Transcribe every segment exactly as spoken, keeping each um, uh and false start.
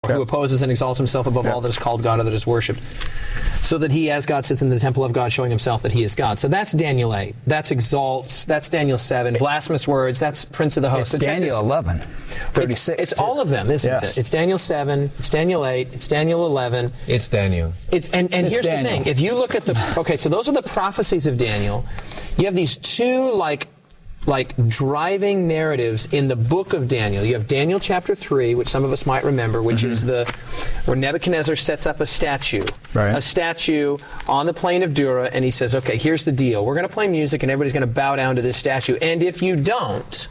who opposes and exalts himself above yeah. all that is called God or that is worshipped, so that he as God sits in the temple of God, showing himself that he is God. So that's Daniel eight. That's exalts. That's Daniel seven. Blasphemous words. That's Prince of the Host. It's so Daniel eleven. thirty-six. It's, it's all of them, isn't yes. it? It's Daniel seven. It's Daniel eight. It's Daniel eleven. It's Daniel. It's and, and it's here's Daniel. the thing. If you look at the okay, so those are the prophecies of Daniel. You have these two like. like driving narratives in the book of Daniel. You have Daniel chapter three, which some of us might remember, which mm-hmm. is the where Nebuchadnezzar sets up a statue, right. a statue on the plain of Dura, and he says, okay, here's the deal. We're going to play music, and everybody's going to bow down to this statue, and if you don't,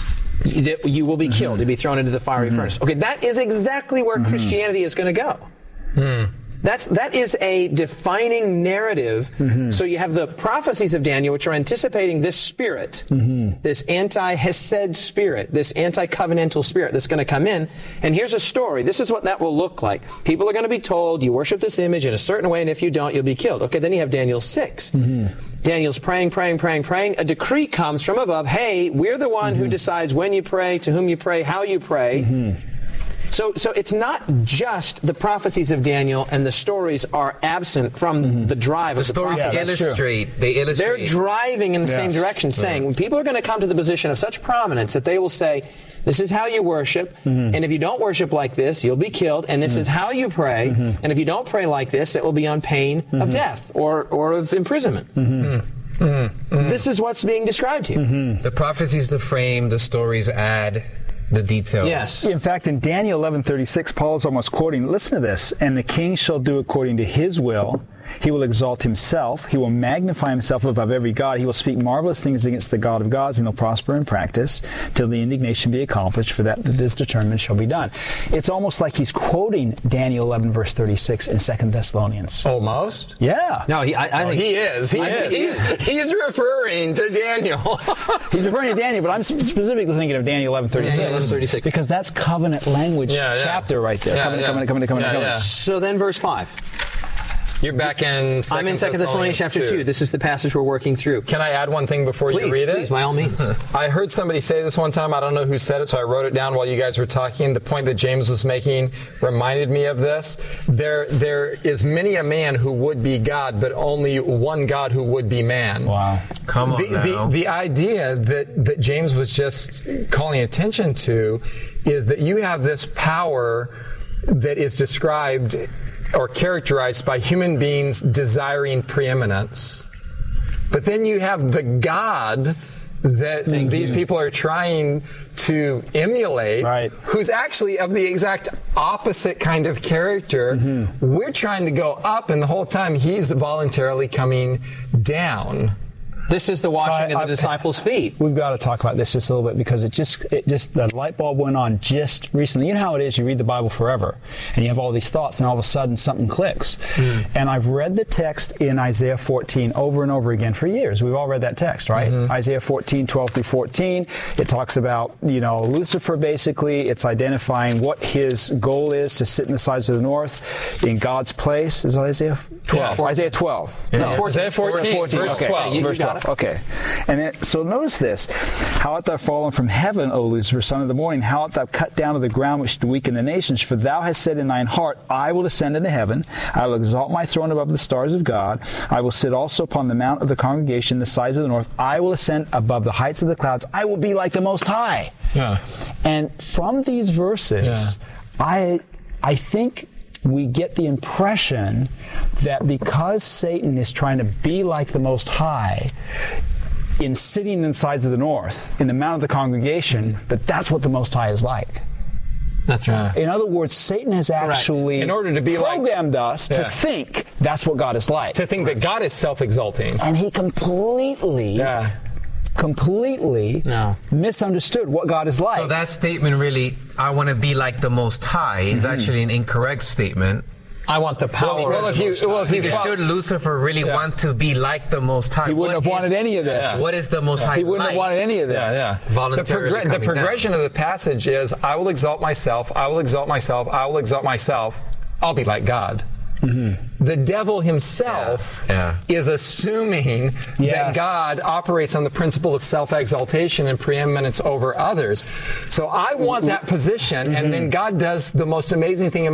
you will be mm-hmm. killed. You'll be thrown into the fiery mm-hmm. furnace. Okay, that is exactly where mm-hmm. Christianity is going to go. Mm. That's, that is a defining narrative. Mm-hmm. So you have the prophecies of Daniel, which are anticipating this spirit, mm-hmm. this anti-Hesed spirit, this anti-covenantal spirit that's going to come in. And here's a story. This is what that will look like. People are going to be told, you worship this image in a certain way, and if you don't, you'll be killed. Okay, then you have Daniel six. Mm-hmm. Daniel's praying, praying, praying, praying. A decree comes from above. Hey, we're the one mm-hmm. who decides when you pray, to whom you pray, how you pray. Mm-hmm. So, so it's not just the prophecies of Daniel and the stories are absent from mm-hmm. the drive the of the stories prophecies. illustrate. They illustrate. They're driving in the yes. same direction, saying yeah. when people are going to come to the position of such prominence that they will say, this is how you worship, mm-hmm. and if you don't worship like this, you'll be killed, and this mm-hmm. is how you pray, mm-hmm. and if you don't pray like this, it will be on pain mm-hmm. of death or, or of imprisonment. Mm-hmm. Mm-hmm. This is what's being described here. Mm-hmm. The prophecies, the frame, the stories add the details. Yes. In fact, in Daniel eleven thirty-six, Paul is almost quoting, listen to this, and the king shall do according to his will. He will exalt himself. He will magnify himself above every god. He will speak marvelous things against the God of gods, and he'll prosper in practice till the indignation be accomplished, for that that is determined shall be done. It's almost like he's quoting Daniel eleven, verse thirty-six in Second Thessalonians. Almost? Yeah. No, he, I, I oh, think... He is. He I is. Think, he's, he's referring to Daniel. He's referring to Daniel, but I'm specifically thinking of Daniel eleven thirty-six. Yeah, eleven thirty-six. Because that's covenant language yeah, yeah. chapter right there. Yeah, covenant, yeah. covenant, covenant, covenant, yeah, covenant. Yeah. So then verse five. You're back in Second I'm in Second Thessalonians chapter two. This is the passage we're working through. Can I add one thing before please, you read it? Please, by all means. I heard somebody say this one time. I don't know who said it, so I wrote it down while you guys were talking. The point that James was making reminded me of this. There, there is many a man who would be God, but only one God who would be man. Wow. Come on the, now. The, the idea that, that James was just calling attention to is that you have this power that is described or characterized by human beings desiring preeminence. But then you have the God that Thank these you. people are trying to emulate, right. who's actually of the exact opposite kind of character. Mm-hmm. We're trying to go up, and the whole time he's voluntarily coming down. This is the washing so I, of the I, disciples' feet. We've got to talk about this just a little bit because it just, it just, the light bulb went on just recently. You know how it is, you read the Bible forever and you have all these thoughts and all of a sudden something clicks. Mm. And I've read the text in Isaiah fourteen over and over again for years. We've all read that text, right? Mm-hmm. Isaiah fourteen, twelve through fourteen. It talks about, you know, Lucifer basically. It's identifying what his goal is to sit in the sides of the north in God's place. Is it Isaiah twelve? Yeah. Isaiah twelve. Yeah. No, Isaiah fourteen, fourteen. Verse okay. twelve. You, verse twelve. Okay. And it, so notice this. How art thou fallen from heaven, O Lucifer, son of the morning? How art thou cut down to the ground which to weaken the nations? For thou hast said in thine heart, I will ascend into heaven. I will exalt my throne above the stars of God. I will sit also upon the mount of the congregation, the sides of the north. I will ascend above the heights of the clouds. I will be like the Most High. Yeah. And from these verses, yeah. I, I think we get the impression that because Satan is trying to be like the Most High in sitting in the sides of the north, in the mount of the congregation, that that's what the Most High is like. That's right. In other words, Satan has actually in order to be programmed like, us to yeah. think that's what God is like. To think that God is self-exalting. And he completely... Yeah. completely no. misunderstood what God is like. So that statement really, I want to be like the Most High, is mm-hmm. actually an incorrect statement. I want the power. Well, if you, well, if you should Lucifer really yeah. want to be like the Most High? He wouldn't what have wanted is, any of this. Yeah. What is the Most High? He wouldn't like? have wanted any of this. Yeah, yeah. Voluntarily the, progr- the progression down. of the passage is, I will exalt myself, I will exalt myself, I will exalt myself. I'll be like God. Mm-hmm. The devil himself Yeah. Yeah. is assuming that Yes. God operates on the principle of self-exaltation and preeminence over others. So I want that position, and then God does the most amazing thing